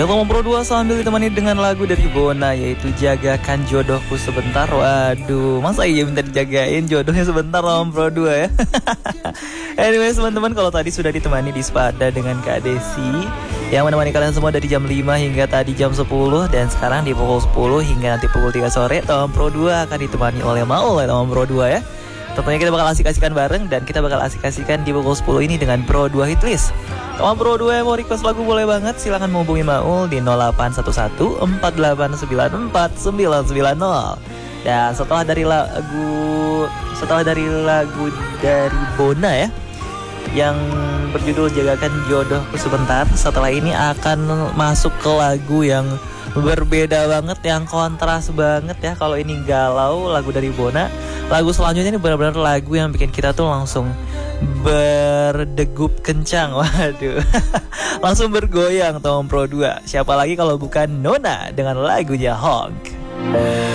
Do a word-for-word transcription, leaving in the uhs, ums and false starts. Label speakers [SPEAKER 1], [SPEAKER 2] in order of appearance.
[SPEAKER 1] Tom Pro dua sambil ditemani dengan lagu dari Bona, yaitu Jagakan Jodohku Sebentar. Waduh, masa iya minta dijagain jodohnya sebentar Tom Pro dua ya. Anyways teman-teman, kalau tadi sudah ditemani di Spada dengan Kak Desi yang menemani kalian semua dari jam lima hingga tadi jam sepuluh, dan sekarang di pukul sepuluh hingga nanti pukul tiga sore Tom Pro dua akan ditemani oleh Maul oleh Tom Pro dua ya. Tentunya kita bakal asik-asikan bareng, dan kita bakal asik-asikan di pukul sepuluh ini dengan Pro dua Hitlist. Tom Pro dua yang mau request lagu boleh banget, silahkan menghubungi Maul di nol delapan satu satu empat delapan sembilan empat sembilan sembilan nol. Dan setelah dari lagu setelah dari lagu dari Bona ya, yang berjudul Jagakan Jodohku Sebentar, setelah ini akan masuk ke lagu yang berbeda banget, yang kontras banget ya. Kalau ini galau, lagu dari Bona, lagu selanjutnya ini benar-benar lagu yang bikin kita tuh langsung berdegup kencang. Waduh, langsung bergoyang Tom Pro dua. Siapa lagi kalau bukan Nona dengan lagunya Hog.